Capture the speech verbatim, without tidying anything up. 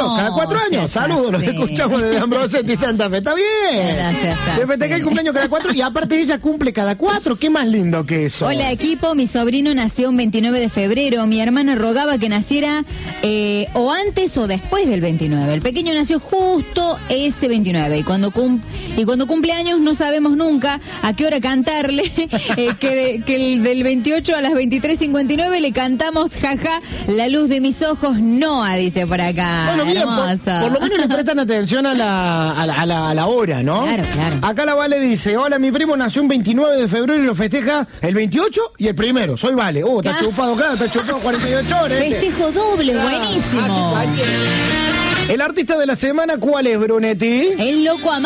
años, cada cuatro años. Saludos, nos escuchamos desde Ambrosetti, Santa Fe. Está bien. Le festejé el cumpleaños cada cuatro y aparte ella cumple cada cuatro. Qué más lindo que eso. Hola, equipo. Mi sobrino nació un veintinueve de febrero. Mi hermana rogaba que naciera eh, o antes o después del veintinueve. El pequeño nació justo ese veintinueve y cuando cum y cuando cumple años no sabemos nunca a qué hora cantarle. eh, que, de, que el del veintiocho a las veintitrés cincuenta y nueve le cantamos jaja la luz de mis ojos Noa, dice por acá. Bueno, bien, por, por lo menos le prestan atención a la, a, la, a, la, a la hora, ¿no? Claro, claro. Acá la Vale dice, hola, mi primo nació un veintinueve de febrero y lo festeja el veintiocho y el primero. Soy Vale. Oh, está chupado, claro, está chupado cuarenta y ocho horas. Festejo doble, claro. Buenísimo. El artista de la semana, ¿cuál es, Brunetti? El loco amante.